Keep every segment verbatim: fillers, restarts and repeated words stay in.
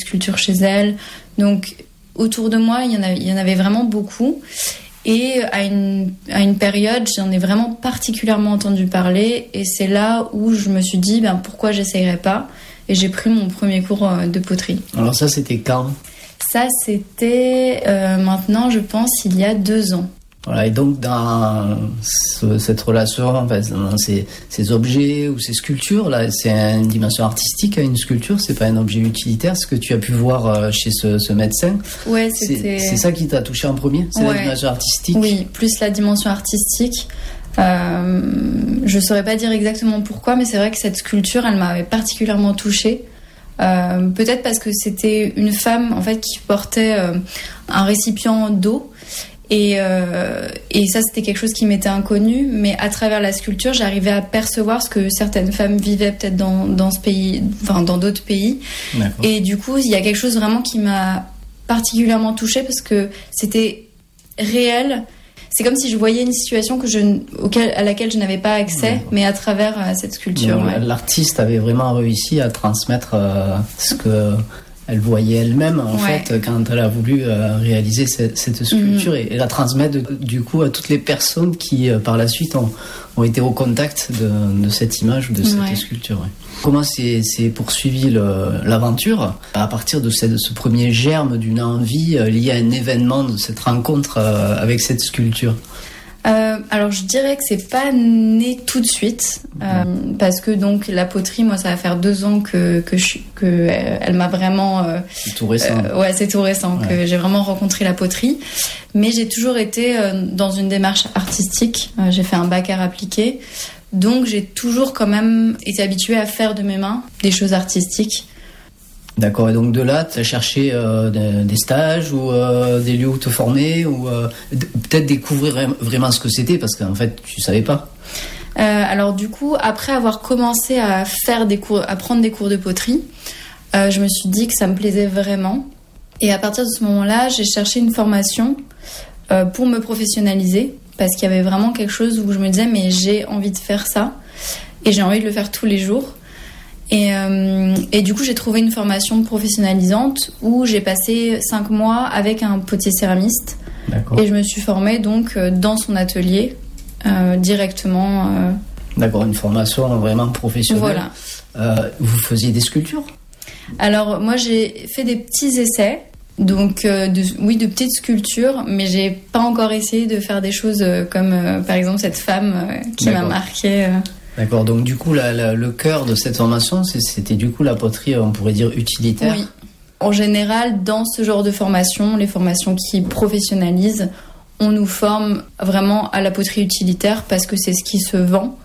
sculptures chez elle. Donc autour de moi, il y en avait, il y en avait vraiment beaucoup. Et à une, à une période, j'en ai vraiment particulièrement entendu parler. Et c'est là où je me suis dit, ben, pourquoi j'essayerais pas ? Et j'ai pris mon premier cours de poterie. Alors ça, c'était quand ? Ça, c'était euh, maintenant, je pense, il y a deux ans. Voilà, et donc dans ce, cette relation, enfin, dans ces, ces objets ou ces sculptures, là, c'est une dimension artistique à une sculpture, c'est pas un objet utilitaire, ce que tu as pu voir chez ce, ce médecin. Ouais, c'était... C'est, c'est ça qui t'a touché en premier, c'est ouais. La dimension artistique. Oui, plus la dimension artistique. Euh, je saurais pas dire exactement pourquoi, mais c'est vrai que cette sculpture, elle m'avait particulièrement touchée. Euh, peut-être parce que c'était une femme en fait qui portait euh, un récipient d'eau. Et, euh, et ça, c'était quelque chose qui m'était inconnu, mais à travers la sculpture, j'arrivais à percevoir ce que certaines femmes vivaient peut-être dans, dans ce pays, enfin dans d'autres pays. D'accord. Et du coup, il y a quelque chose vraiment qui m'a particulièrement touchée parce que c'était réel. C'est comme si je voyais une situation que je, auquel, à laquelle je n'avais pas accès, D'accord. mais à travers euh, cette sculpture. Donc, ouais. L'artiste avait vraiment réussi à transmettre euh, ce que... Elle voyait elle-même, en ouais. fait, quand elle a voulu euh, réaliser cette, cette sculpture mmh. et, et la transmettre, du coup, à toutes les personnes qui, euh, par la suite, ont, ont été au contact de, de cette image ou de cette ouais. sculpture. Ouais. Comment s'est, s'est poursuivie le, l'aventure à partir de, cette, de ce premier germe d'une envie euh, liée à un événement, de cette rencontre euh, avec cette sculpture ? Euh, alors je dirais que c'est pas né tout de suite euh, mmh. parce que donc la poterie, moi ça va faire deux ans que que je que euh, elle m'a vraiment euh, c'est tout récent euh, ouais c'est tout récent ouais. que j'ai vraiment rencontré la poterie, mais j'ai toujours été euh, dans une démarche artistique. Euh, j'ai fait un bac art appliqué, donc j'ai toujours quand même été habituée à faire de mes mains des choses artistiques. D'accord, et donc de là, tu as cherché euh, des stages ou euh, des lieux où te former ou euh, d- peut-être découvrir vraiment ce que c'était parce qu'en fait, tu savais pas. Euh, alors du coup, après avoir commencé à faire des cours, à prendre des cours de poterie, euh, je me suis dit que ça me plaisait vraiment. Et à partir de ce moment-là, j'ai cherché une formation euh, pour me professionnaliser parce qu'il y avait vraiment quelque chose où je me disais mais j'ai envie de faire ça et j'ai envie de le faire tous les jours. Et, euh, et du coup, j'ai trouvé une formation professionnalisante où j'ai passé cinq mois avec un potier céramiste. D'accord. Et je me suis formée donc dans son atelier euh, directement. Euh... D'accord, une formation vraiment professionnelle. Voilà. Euh, vous faisiez des sculptures ? Alors moi, j'ai fait des petits essais. Donc euh, de, oui, de petites sculptures, mais j'ai pas encore essayé de faire des choses euh, comme euh, par exemple cette femme euh, qui D'accord. m'a marquée. Euh... D'accord, donc du coup, la, la, le cœur de cette formation, c'était du coup la poterie, on pourrait dire, utilitaire. Oui. En général, dans ce genre de formation, les formations qui professionnalisent, on nous forme vraiment à la poterie utilitaire parce que c'est ce qui se vend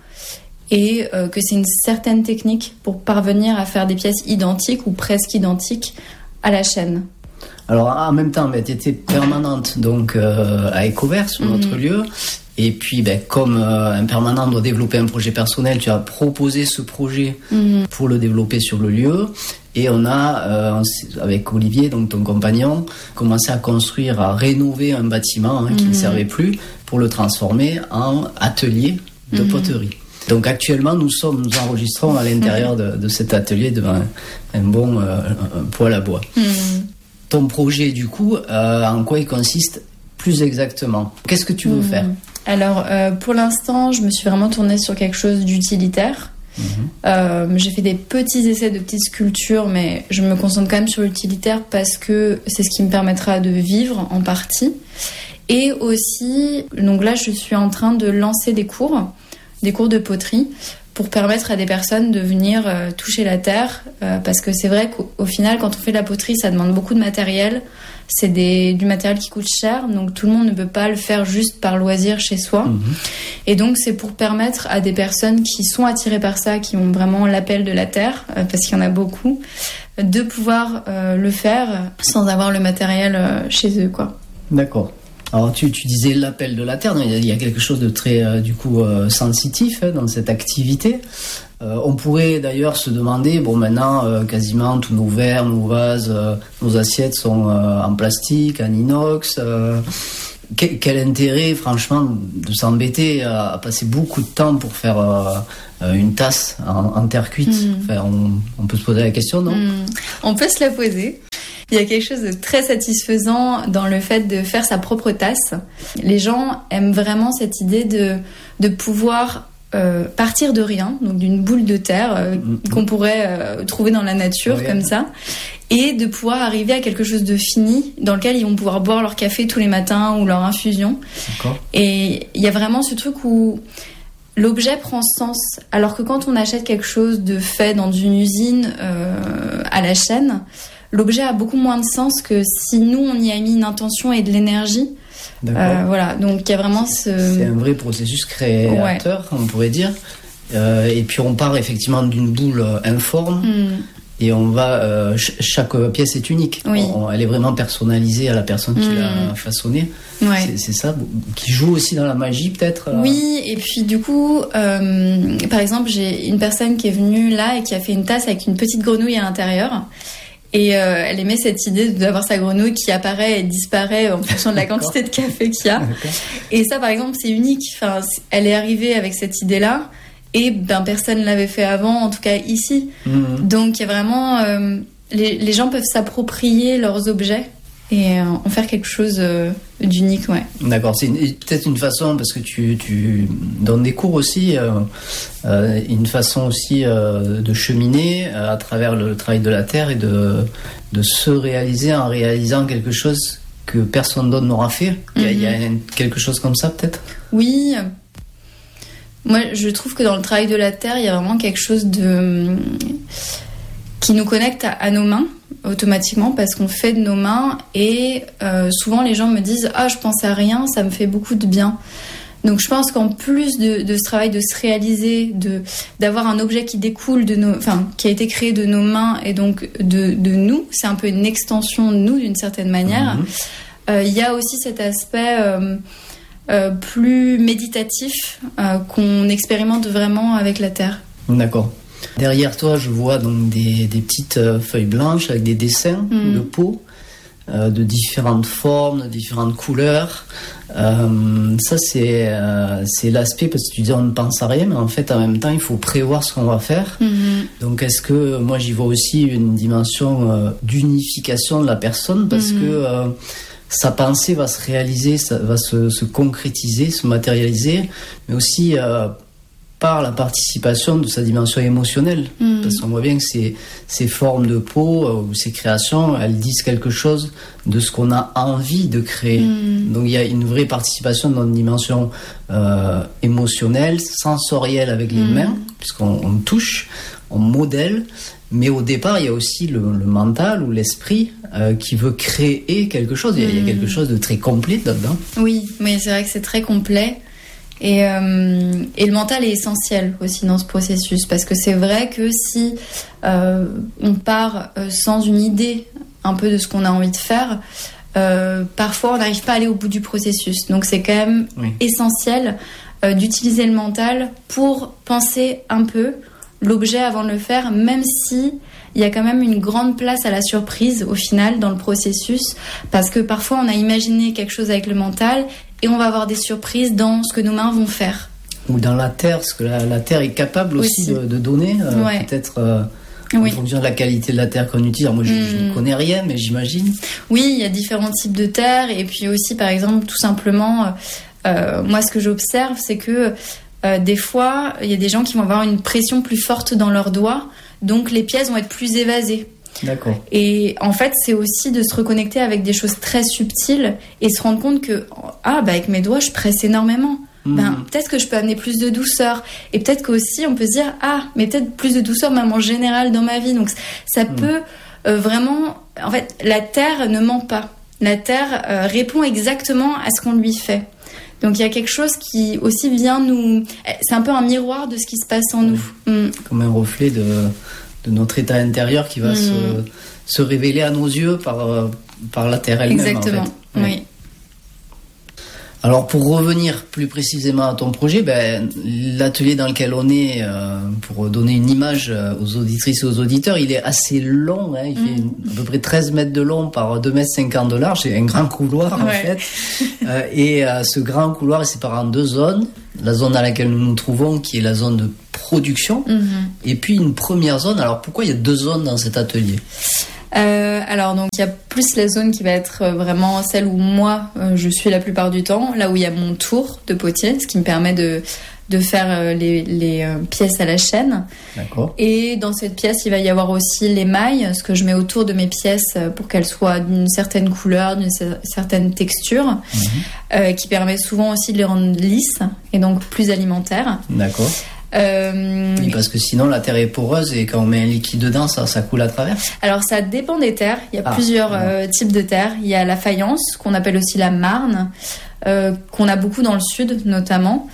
et euh, que c'est une certaine technique pour parvenir à faire des pièces identiques ou presque identiques à la chaîne. Alors, en même temps, tu étais permanente donc, euh, à Ecovert, sur notre mmh. lieu. Et puis, ben, comme euh, un permanent doit développer un projet personnel, tu as proposé ce projet mmh. pour le développer sur le lieu. Et on a, euh, avec Olivier, donc ton compagnon, commencé à construire, à rénover un bâtiment hein, qui mmh. ne servait plus pour le transformer en atelier de mmh. poterie. Donc actuellement, nous sommes, nous enregistrons à l'intérieur de, de cet atelier devant un, un bon euh, un poêle à bois. Mmh. Ton projet, du coup, euh, en quoi il consiste plus exactement ? Qu'est-ce que tu veux mmh. faire ? Alors, euh, pour l'instant, je me suis vraiment tournée sur quelque chose d'utilitaire. Mmh. Euh, j'ai fait des petits essais de petites sculptures, mais je me concentre quand même sur l'utilitaire parce que c'est ce qui me permettra de vivre en partie. Et aussi, donc là, je suis en train de lancer des cours, des cours de poterie, pour permettre à des personnes de venir euh, toucher la terre. Euh, parce que c'est vrai qu'au au final, quand on fait de la poterie, ça demande beaucoup de matériel. C'est des, du matériel qui coûte cher, donc tout le monde ne peut pas le faire juste par loisir chez soi. Mmh. Et donc c'est pour permettre à des personnes qui sont attirées par ça, qui ont vraiment l'appel de la terre, euh, parce qu'il y en a beaucoup, de pouvoir euh, le faire sans avoir le matériel euh, chez eux, quoi. D'accord. Alors tu, tu disais l'appel de la terre, il y a quelque chose de très euh, du coup euh, sensitif hein, dans cette activité. Euh, on pourrait d'ailleurs se demander, bon maintenant euh, quasiment tous nos verres, nos vases, euh, nos assiettes sont euh, en plastique, en inox. Euh, quel, quel intérêt franchement de s'embêter à, à passer beaucoup de temps pour faire euh, une tasse en, en terre cuite. Mmh. Enfin, on, on peut se poser la question, non ? Mmh. On peut se la poser. il y a quelque chose de très satisfaisant dans le fait de faire sa propre tasse. Les gens aiment vraiment cette idée de, de pouvoir euh, partir de rien, donc d'une boule de terre euh, mmh. qu'on pourrait euh, trouver dans la nature, oui. comme ça, et de pouvoir arriver à quelque chose de fini dans lequel ils vont pouvoir boire leur café tous les matins ou leur infusion. D'accord. Et il y a vraiment ce truc où l'objet prend sens, alors que quand on achète quelque chose de fait dans une usine euh, à la chaîne, l'objet a beaucoup moins de sens que si nous on y a mis une intention et de l'énergie. Euh, voilà, donc il y a vraiment ce... C'est un vrai processus créateur, ouais. on pourrait dire. Euh, et puis on part effectivement d'une boule informe. Mm. Et on va, euh, ch- chaque pièce est unique. Oui. On, elle est vraiment personnalisée à la personne qui mmh. l'a façonnée. Ouais. C'est, c'est ça, qui joue aussi dans la magie peut-être. Euh... Oui, et puis du coup, euh, par exemple, j'ai une personne qui est venue là et qui a fait une tasse avec une petite grenouille à l'intérieur. Et euh, elle aimait cette idée d'avoir sa grenouille qui apparaît et disparaît en fonction de la quantité de café qu'il y a. D'accord. Et ça, par exemple, c'est unique. Enfin, elle est arrivée avec cette idée-là. Et ben personne ne l'avait fait avant, en tout cas ici. Mmh. Donc il y a vraiment euh, les, les gens peuvent s'approprier leurs objets et euh, en faire quelque chose euh, d'unique, ouais. D'accord, c'est une, peut-être une façon parce que tu, tu donnes des cours aussi, euh, euh, une façon aussi euh, de cheminer euh, à travers le travail de la terre et de de se réaliser en réalisant quelque chose que personne d'autre n'aura fait. Mmh. Il y a, il y a quelque chose comme ça peut-être. Oui. Moi, je trouve que dans le travail de la terre, il y a vraiment quelque chose de qui nous connecte à, à nos mains automatiquement parce qu'on fait de nos mains et euh, souvent les gens me disent « Ah, je pense à rien, ça me fait beaucoup de bien ». Donc je pense qu'en plus de, de ce travail de se réaliser, de, d'avoir un objet qui découle de nos, enfin, qui a été créé de nos mains et donc de, de nous, c'est un peu une extension de nous d'une certaine manière, mmh. euh, il y a aussi cet aspect... Euh, Euh, plus méditatif euh, qu'on expérimente vraiment avec la terre. D'accord. Derrière toi, je vois donc des, des petites euh, feuilles blanches avec des dessins mmh. de peau euh, de différentes formes, de différentes couleurs. Euh, ça, c'est, euh, c'est l'aspect, parce que tu dis on ne pense à rien, mais en fait, en même temps, il faut prévoir ce qu'on va faire. Mmh. Donc, est-ce que moi, j'y vois aussi une dimension euh, d'unification de la personne, parce mmh. que euh, sa pensée va se réaliser, ça va se, se concrétiser, se matérialiser, mais aussi euh, par la participation de sa dimension émotionnelle. Mmh. Parce qu'on voit bien que ces, ces formes de peau euh, ou ces créations, elles disent quelque chose de ce qu'on a envie de créer. Mmh. Donc il y a une vraie participation dans une dimension euh, émotionnelle, sensorielle avec les mmh. mains, puisqu'on on touche, on modèle. Mais au départ, il y a aussi le, le mental ou l'esprit euh, qui veut créer quelque chose. Il y, a, mmh. il y a quelque chose de très complet là-dedans. Oui, mais c'est vrai que c'est très complet. Et, euh, et le mental est essentiel aussi dans ce processus. Parce que c'est vrai que si euh, on part euh, sans une idée un peu de ce qu'on a envie de faire, euh, parfois on n'arrive pas à aller au bout du processus. Donc c'est quand même oui. essentiel euh, d'utiliser le mental pour penser un peu l'objet avant de le faire, même si il y a quand même une grande place à la surprise au final dans le processus, parce que parfois on a imaginé quelque chose avec le mental et on va avoir des surprises dans ce que nos mains vont faire. Ou dans la terre, parce que la, la terre est capable aussi, aussi. De, de donner, euh, ouais. peut-être euh, oui. en fonction de la qualité de la terre qu'on utilise. Alors moi je, mmh. je ne connais rien, mais j'imagine. Oui, il y a différents types de terre, et puis aussi par exemple tout simplement, euh, moi ce que j'observe c'est que Euh, des fois, il y a des gens qui vont avoir une pression plus forte dans leurs doigts, donc les pièces vont être plus évasées. D'accord. Et en fait, c'est aussi de se reconnecter avec des choses très subtiles et se rendre compte que ah bah avec mes doigts, je presse énormément. Mmh. Ben peut-être que je peux amener plus de douceur, et peut-être qu'aussi on peut se dire ah mais peut-être plus de douceur même en général dans ma vie. Donc ça mmh. peut euh, vraiment, en fait, la terre ne ment pas. La terre euh, répond exactement à ce qu'on lui fait. Donc il y a quelque chose qui aussi vient nous... C'est un peu un miroir de ce qui se passe en nous. Mm. Comme un reflet de, de notre état intérieur qui va mm. se, se révéler à nos yeux par, par la terre elle-même. Exactement, en fait. Ouais. oui. Alors pour revenir plus précisément à ton projet, ben, l'atelier dans lequel on est, euh, pour donner une image aux auditrices et aux auditeurs, il est assez long, hein, il mmh. fait à peu près treize mètres de long par deux mètres cinquante de large, c'est un grand couloir en ouais. fait. Euh, et euh, ce grand couloir est séparé en deux zones, la zone dans laquelle nous nous trouvons qui est la zone de production, mmh. et puis une première zone. Alors pourquoi il y a deux zones dans cet atelier ? euh, Alors donc il y a plus la zone qui va être vraiment celle où moi euh, je suis la plupart du temps, là où il y a mon tour de potier, ce qui me permet de de faire les, les pièces à la chaîne. D'accord. Et dans cette pièce, il va y avoir aussi l'émail, ce que je mets autour de mes pièces pour qu'elles soient d'une certaine couleur, d'une certaine texture, mmh. euh, qui permet souvent aussi de les rendre lisses et donc plus alimentaires. D'accord. Euh, oui, parce que sinon la terre est poreuse et quand on met un liquide dedans, ça, ça coule à travers. Alors ça dépend des terres. Il y a ah, plusieurs ouais. euh, types de terres. Il y a la faïence, qu'on appelle aussi la marne, euh, qu'on a beaucoup dans le sud notamment.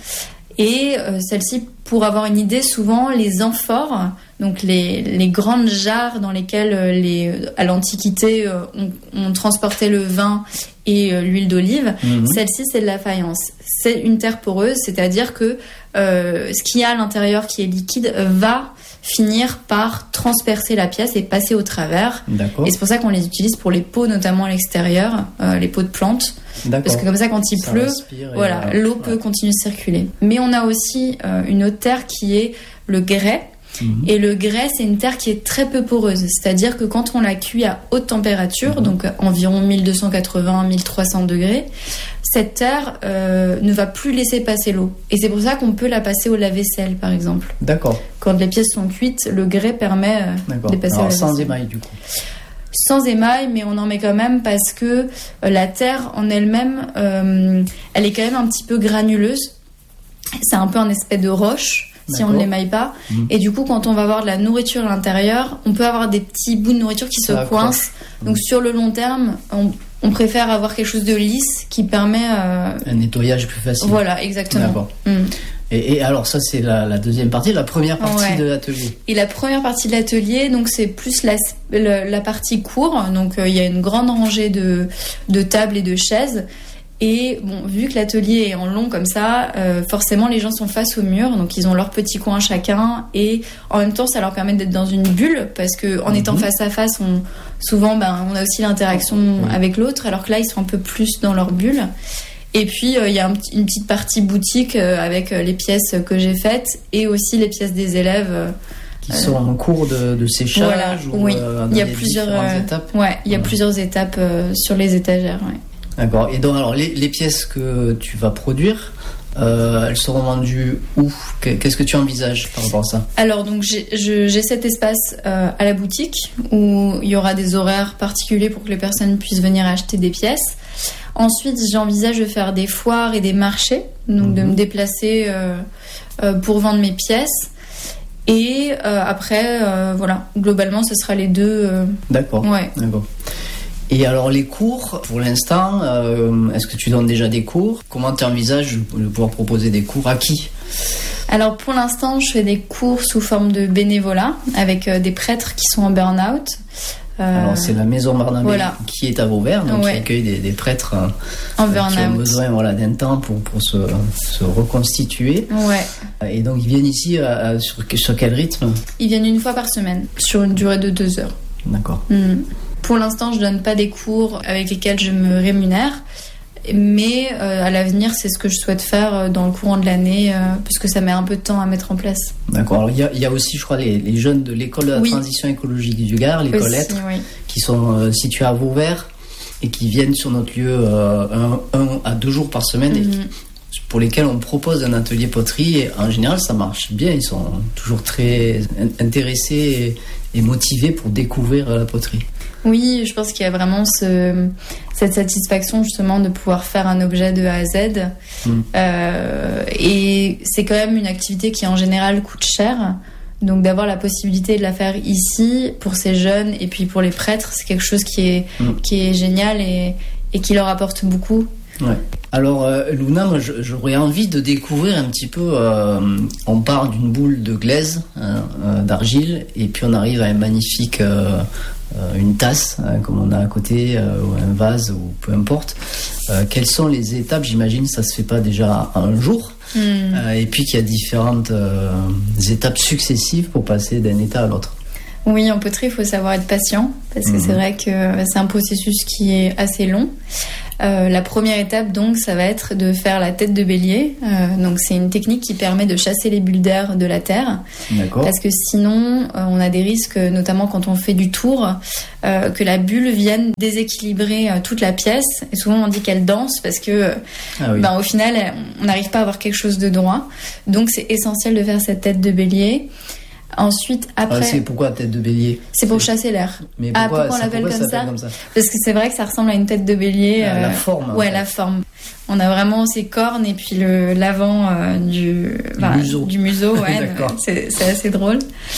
Et euh, celle-ci, pour avoir une idée, souvent les amphores, donc les, les grandes jarres dans lesquelles euh, les, à l'Antiquité euh, on, on transportait le vin et euh, l'huile d'olive, mmh. celle-ci c'est de la faïence. C'est une terre poreuse, c'est-à-dire que euh, ce qu'il y a à l'intérieur qui est liquide va finir par transpercer la pièce et passer au travers. D'accord. Et c'est pour ça qu'on les utilise pour les pots, notamment à l'extérieur, euh, les pots de plantes. D'accord. Parce que comme ça, quand il ça pleut, voilà, euh, l'eau ouais. peut continuer de circuler. Mais on a aussi euh, une autre terre qui est le grès. Mmh. Et le grès, c'est une terre qui est très peu poreuse. C'est-à-dire que quand on la cuit à haute température, mmh. donc environ mille deux cent quatre-vingts à mille trois cents degrés, cette terre euh, ne va plus laisser passer l'eau. Et c'est pour ça qu'on peut la passer au lave-vaisselle, par exemple. D'accord. Quand les pièces sont cuites, le grès permet euh, de passer Alors, au lave-vaisselle. Sans émail, du coup. Sans émail, mais on en met quand même parce que euh, la terre en elle-même, euh, elle est quand même un petit peu granuleuse. C'est un peu un espèce de roche. Si on ne l'émaille pas. Mmh. Et du coup, quand on va avoir de la nourriture à l'intérieur, on peut avoir des petits bouts de nourriture qui ça se coincent. Mmh. Donc sur le long terme, on, on préfère avoir quelque chose de lisse qui permet... Euh... un nettoyage plus facile. Voilà, exactement. D'accord. Mmh. Et, et alors ça, c'est la, la deuxième partie, la première partie ouais. de l'atelier. Et la première partie de l'atelier, donc c'est plus la, la, la partie cour. Donc il euh, y a une grande rangée de, de tables et de chaises. Et bon, vu que l'atelier est en long comme ça, euh, forcément les gens sont face au mur, donc ils ont leur petit coin chacun, et en même temps ça leur permet d'être dans une bulle, parce que en mmh. étant face à face, on, souvent ben, on a aussi l'interaction mmh. avec l'autre, alors que là ils sont un peu plus dans leur bulle. Et puis il euh, y a un, une petite partie boutique euh, avec euh, les pièces que j'ai faites, et aussi les pièces des élèves. Euh, qui sont en cours de, de séchage voilà, ou oui. euh, il y a plusieurs euh, étapes. Ouais, il y a ouais. plusieurs étapes euh, sur les étagères. Ouais. D'accord. Et donc, alors, les, les pièces que tu vas produire, euh, elles seront vendues où ? Qu'est-ce que tu envisages par rapport à ça ? Alors, donc, j'ai, je, j'ai cet espace euh, à la boutique où il y aura des horaires particuliers pour que les personnes puissent venir acheter des pièces. Ensuite, j'envisage de faire des foires et des marchés, donc mmh. de me déplacer euh, euh, pour vendre mes pièces. Et euh, après, euh, voilà, globalement, ce sera les deux. Euh... D'accord. Ouais. D'accord. Et alors les cours, pour l'instant, euh, est-ce que tu donnes déjà des cours ? Comment tu envisages de pouvoir proposer des cours à qui ? Alors pour l'instant, je fais des cours sous forme de bénévolat avec euh, des prêtres qui sont en burn-out. Euh, alors c'est la Maison Barnabé voilà. qui est à Vauvert, donc ouais. qui accueille des, des prêtres en euh, burn-out. qui ont besoin voilà, d'un temps pour, pour se, se reconstituer. Ouais. Et donc ils viennent ici euh, sur, sur quel rythme ? Ils viennent une fois par semaine, sur une durée de deux heures. D'accord. Mmh. Pour l'instant, je donne pas des cours avec lesquels je me rémunère, mais euh, à l'avenir, c'est ce que je souhaite faire dans le courant de l'année, euh, puisque ça met un peu de temps à mettre en place. D'accord. Alors, il y a, il y a aussi, je crois, les, les jeunes de l'école de la oui. transition écologique du Gard, les Collettres, oui. qui sont euh, situés à Vauvert et qui viennent sur notre lieu euh, un, un à deux jours par semaine. Mm-hmm. Et pour lesquels on propose un atelier poterie et en général ça marche bien, ils sont toujours très intéressés et motivés pour découvrir la poterie. Oui, je pense qu'il y a vraiment ce, cette satisfaction justement de pouvoir faire un objet de A à Z. Mmh. Euh, et c'est quand même une activité qui en général coûte cher. Donc d'avoir la possibilité de la faire ici pour ces jeunes et puis pour les prêtres, c'est quelque chose qui est, mmh. qui est génial et, et qui leur apporte beaucoup. Ouais. Alors euh, Luna, moi j'aurais envie de découvrir un petit peu, euh, on part d'une boule de glaise, hein, euh, d'argile, et puis on arrive à un magnifique, euh, euh, une tasse, hein, comme on a à côté, euh, ou un vase, ou peu importe. Euh, quelles sont les étapes ? J'imagine que ça se fait pas déjà en un jour, mmh. euh, et puis qu'il y a différentes euh, étapes successives pour passer d'un état à l'autre. Oui, en poterie, il faut savoir être patient, parce que mmh. c'est vrai que c'est un processus qui est assez long. Euh, la première étape, donc, ça va être de faire la tête de bélier. Euh, donc, c'est une technique qui permet de chasser les bulles d'air de la terre. D'accord. Parce que sinon, euh, on a des risques, notamment quand on fait du tour, euh, que la bulle vienne déséquilibrer euh, toute la pièce. Et souvent, on dit qu'elle danse parce que, euh, ah oui. ben, au final, elle, on n'arrive pas à avoir quelque chose de droit. Donc, c'est essentiel de faire cette tête de bélier. Ensuite, après... Ah, c'est pourquoi tête de bélier? C'est pour chasser l'air. Mais pourquoi, pourquoi, ah, pourquoi on l'appelle pourquoi comme, ça ça comme ça? Parce que c'est vrai que ça ressemble à une tête de bélier. Ah, euh... La forme. Ouais, en fait. la forme. On a vraiment ces cornes et puis le l'avant euh, du, voilà, museau. du museau. Ouais, D'accord. C'est, c'est assez drôle.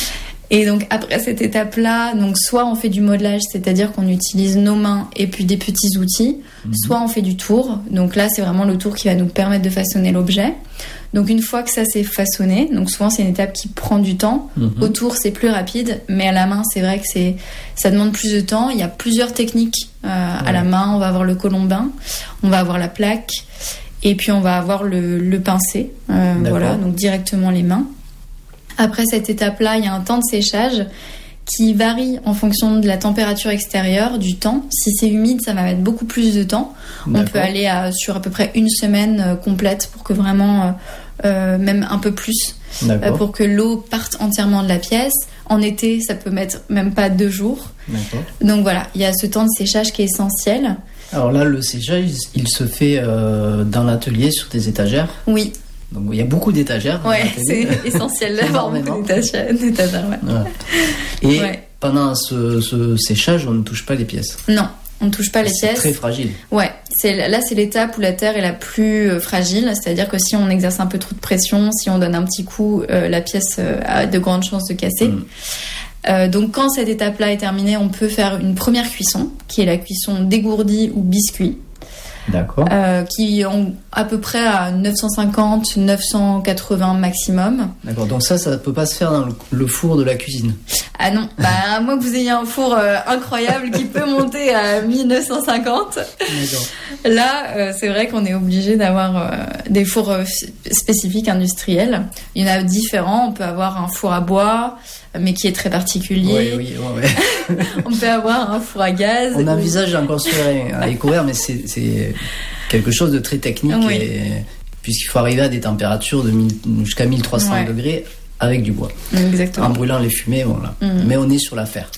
Et donc après cette étape-là, donc soit on fait du modelage, c'est-à-dire qu'on utilise nos mains et puis des petits outils, mmh. soit on fait du tour. Donc là, c'est vraiment le tour qui va nous permettre de façonner l'objet. Donc une fois que ça s'est façonné, donc souvent c'est une étape qui prend du temps. Mmh. Au tour, c'est plus rapide, mais à la main, c'est vrai que c'est ça demande plus de temps. Il y a plusieurs techniques euh, ouais. à la main. On va avoir le colombin, on va avoir la plaque, et puis on va avoir le, le pincé. Euh, voilà, donc directement les mains. Après cette étape-là, il y a un temps de séchage qui varie en fonction de la température extérieure, du temps. Si c'est humide, ça va mettre beaucoup plus de temps. D'accord. On peut aller à, sur à peu près une semaine euh, complète pour que vraiment, euh, euh, même un peu plus, euh, pour que l'eau parte entièrement de la pièce. En été, ça peut mettre même pas deux jours. D'accord. Donc voilà, il y a ce temps de séchage qui est essentiel. Alors là, le séchage, il se fait euh, dans l'atelier sur des étagères. Oui. Donc il y a beaucoup d'étagères. Ouais, c'est essentiel d'avoir beaucoup d'étagères. d'étagères ouais. Ouais. Et ouais. pendant ce, ce séchage, on ne touche pas les pièces. Non, on ne touche pas les c'est pièces. C'est très fragile. Ouais, c'est, là c'est l'étape où la terre est la plus fragile, c'est-à-dire que si on exerce un peu trop de pression, si on donne un petit coup, euh, la pièce euh, a de grandes chances de casser. Mmh. Euh, donc quand cette étape-là est terminée, on peut faire une première cuisson, qui est la cuisson dégourdie ou biscuit. D'accord. Euh, qui ont à peu près à neuf cent cinquante, neuf cent quatre-vingts maximum. D'accord, donc ça, ça ne peut pas se faire dans le, le four de la cuisine. Ah non, bah, à moins que vous ayez un four euh, incroyable qui peut monter à mille neuf cent cinquante. D'accord. Là, euh, c'est vrai qu'on est obligé d'avoir euh, des fours euh, spécifiques industriels. Il y en a différents, on peut avoir un four à bois, mais qui est très particulier. Oui, oui, ouais, ouais. On peut avoir un four à gaz. On envisage d'en construire à Ecover, mais c'est, c'est quelque chose de très technique, oui. et, puisqu'il faut arriver à des températures de mille, jusqu'à mille trois cents ouais. degrés avec du bois. Exactement. En brûlant les fumées, voilà. Mmh. Mais on est sur l'affaire.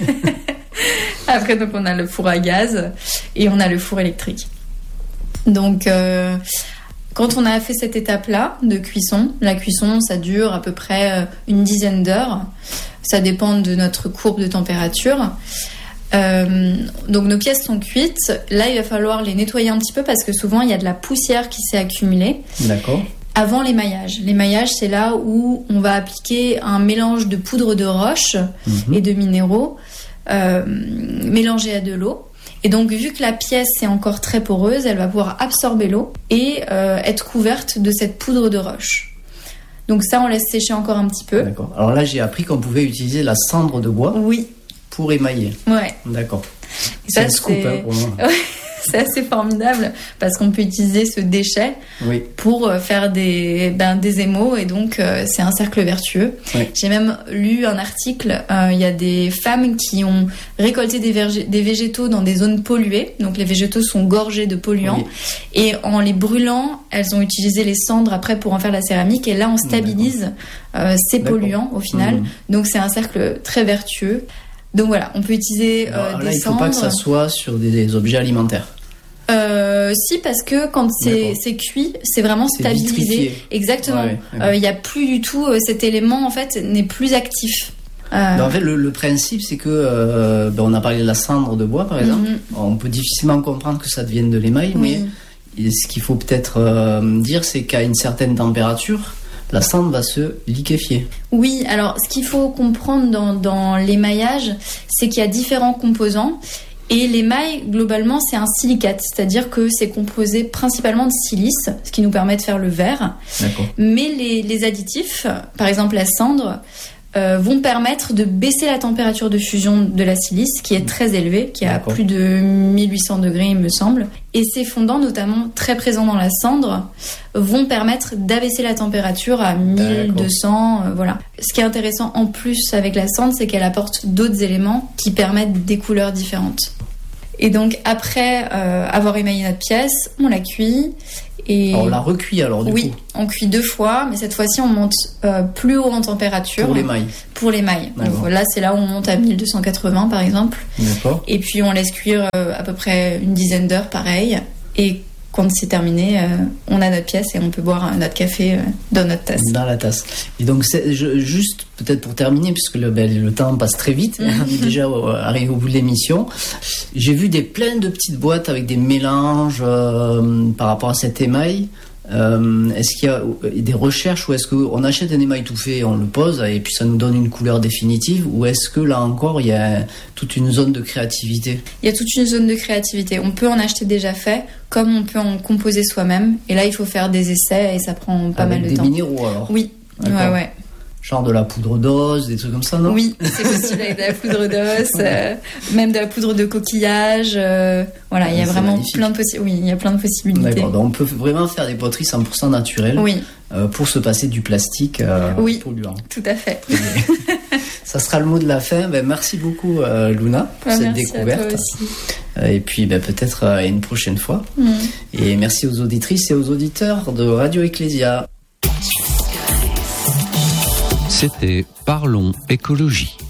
Après, donc, on a le four à gaz et on a le four électrique. Donc... Euh, Quand on a fait cette étape-là de cuisson, la cuisson, ça dure à peu près une dizaine d'heures. Ça dépend de notre courbe de température. Euh, donc nos pièces sont cuites. Là, il va falloir les nettoyer un petit peu parce que souvent, il y a de la poussière qui s'est accumulée. D'accord. Avant l'émaillage. L'émaillage, c'est là où on va appliquer un mélange de poudre de roche mmh. et de minéraux euh, mélangés à de l'eau. Et donc, vu que la pièce est encore très poreuse, elle va pouvoir absorber l'eau et euh, être couverte de cette poudre de roche. Donc ça, on laisse sécher encore un petit peu. D'accord. Alors là, j'ai appris qu'on pouvait utiliser la cendre de bois oui. pour émailler. Ouais. D'accord. Et c'est ça, un scoop c'est... Hein, pour moi. C'est assez formidable parce qu'on peut utiliser ce déchet oui. pour faire des, ben, des émaux et donc euh, c'est un cercle vertueux. Oui. J'ai même lu un article, euh, il y a des femmes qui ont récolté des, verg- des végétaux dans des zones polluées, donc les végétaux sont gorgés de polluants oui. et en les brûlant, elles ont utilisé les cendres après pour en faire la céramique et là on stabilise euh, ces D'accord. polluants au final. Mmh. Donc c'est un cercle très vertueux. Donc voilà, on peut utiliser euh, Alors, des là, il ne faut cendres. pas que ça soit sur des, des objets alimentaires. Euh, si, parce que quand c'est, c'est cuit, c'est vraiment c'est stabilisé. Vitrifié. Exactement. Il ouais, ouais, n'y euh, a plus du tout euh, cet élément en fait n'est plus actif. Euh... Ben, en fait, le, le principe, c'est que euh, ben, on a parlé de la cendre de bois, par exemple. Mm-hmm. On peut difficilement comprendre que ça devienne de l'émail, oui. mais ce qu'il faut peut-être euh, dire, c'est qu'à une certaine température, la cendre va se liquéfier. Oui, alors ce qu'il faut comprendre dans, dans l'émaillage, c'est qu'il y a différents composants. Et l'émail, globalement, c'est un silicate, c'est-à-dire que c'est composé principalement de silice, ce qui nous permet de faire le verre. D'accord. Mais les, les additifs, par exemple la cendre, euh, vont permettre de baisser la température de fusion de la silice, qui est très élevée, qui est à plus de mille huit cents degrés, il me semble. Et ces fondants, notamment très présents dans la cendre, vont permettre d'abaisser la température à mille deux cents. Euh, voilà. Ce qui est intéressant en plus avec la cendre, c'est qu'elle apporte d'autres éléments qui permettent des couleurs différentes. Et donc après euh, avoir émaillé notre pièce, on la cuit. Et alors, on la recuit alors du oui, coup. Oui, on cuit deux fois, mais cette fois-ci on monte euh, plus haut en température. Pour l'émail. Pour l'émail. Donc là c'est là où on monte à mille deux cent quatre-vingts par exemple. D'accord. Et puis on laisse cuire euh, à peu près une dizaine d'heures pareil. Et quand c'est terminé, euh, on a notre pièce et on peut boire notre café euh, dans notre tasse. Dans la tasse. Et donc, c'est, je, juste peut-être pour terminer, puisque le, ben, le temps passe très vite, mm-hmm. on est déjà arrivé au bout de l'émission. J'ai vu des plein de petites boîtes avec des mélanges euh, par rapport à cet émail. Euh, est-ce qu'il y a des recherches ou est-ce qu'on achète un émail tout fait, on le pose et puis ça nous donne une couleur définitive, ou est-ce que là encore il y a toute une zone de créativité? Il y a toute une zone de créativité. On peut en acheter déjà fait, comme on peut en composer soi-même. Et là, il faut faire des essais et ça prend pas avec mal de des temps. Des minéraux alors? Oui, d'accord. ouais, ouais. Genre de la poudre d'os, des trucs comme ça, non? Oui, c'est possible avec de la poudre d'os, euh, même de la poudre de coquillage. Euh, voilà, il y a c'est vraiment magnifique. plein de possi- oui, il y a plein de possibilités. D'accord, donc on peut vraiment faire des poteries cent pour cent naturelles. Oui. Euh, pour se passer du plastique euh, oui, polluant. Tout à fait. Ça sera le mot de la fin. Ben, merci beaucoup euh, Luna pour bah, cette merci découverte. À toi aussi. Euh, et puis ben, peut-être euh, une prochaine fois. Mm. Et merci aux auditrices et aux auditeurs de Radio Ecclésia. C'était Parlons écologie.